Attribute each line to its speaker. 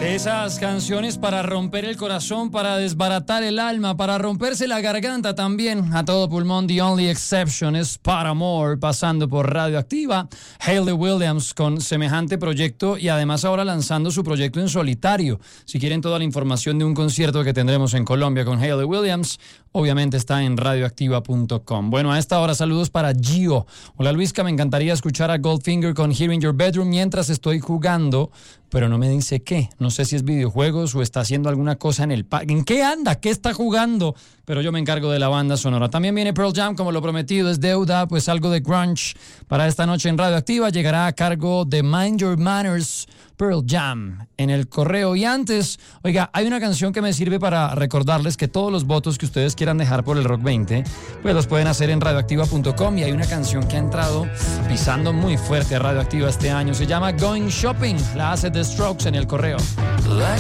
Speaker 1: De esas canciones para romper el corazón, para desbaratar el alma, para romperse la garganta también a todo pulmón. The Only Exception es Paramore, pasando por Radioactiva. Hayley Williams con semejante proyecto y además ahora lanzando su proyecto en solitario. Si quieren toda la información de un concierto que tendremos en Colombia con Hayley Williams, obviamente está en radioactiva.com. Bueno, a esta hora saludos para Gio. Hola Luisca, me encantaría escuchar a Goldfinger con Here in Your Bedroom mientras estoy jugando, pero no me dice qué. No sé si es videojuegos o está haciendo alguna cosa en el parque. ¿En qué anda? ¿Qué está jugando? Pero yo me encargo de la banda sonora. También viene Pearl Jam, como lo prometido es deuda, pues algo de grunge para esta noche en Radioactiva. Llegará a cargo de Mind Your Manners, Pearl Jam, en el correo. Y antes, oiga, hay una canción que me sirve para recordarles que todos los votos que ustedes quieran dejar por el Rock 20, pues los pueden hacer en radioactiva.com. Y hay una canción que ha entrado pisando muy fuerte a Radioactiva este año. Se llama Going Shopping. La hace The Strokes en el correo.
Speaker 2: Like